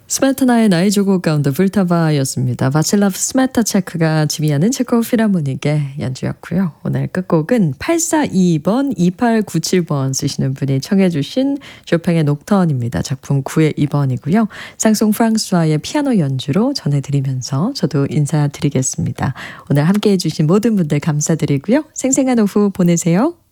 스메타나의 나의 조국 가운데 불타봐였습니다. 바칠라프 스메타체크가 지휘하는 체코 필하모닉의 연주였고요. 오늘 끝곡은 842번, 2897번 쓰시는 분이 청해 주신 쇼팽의 녹턴입니다. 작품 9의 2번이고요. 쌍송 프랑스와의 피아노 연주로 전해드리면서 저도 인사드리겠습니다. 오늘 함께해 주신 모든 분들 감사드리고요. 생생한 오후 보내세요.